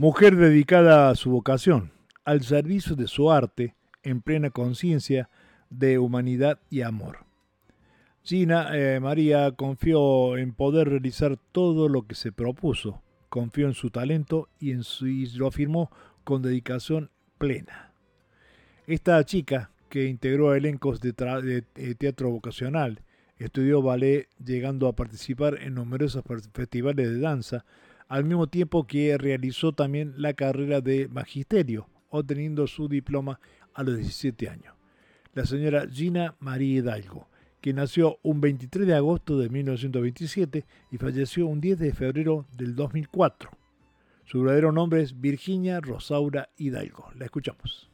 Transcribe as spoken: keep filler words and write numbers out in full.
Mujer dedicada a su vocación, al servicio de su arte, en plena conciencia de humanidad y amor. Gina eh, María confió en poder realizar todo lo que se propuso, confió en su talento y, en su, y lo afirmó con dedicación plena. Esta chica, que integró elencos de, tra- de, de teatro vocacional, estudió ballet llegando a participar en numerosos festivales de danza, al mismo tiempo que realizó también la carrera de magisterio, obteniendo su diploma a los diecisiete años. La señora Gina María Hidalgo, que nació un veintitrés de agosto de mil novecientos veintisiete y falleció un diez de febrero del dos mil cuatro. Su verdadero nombre es Virginia Rosaura Hidalgo. La escuchamos.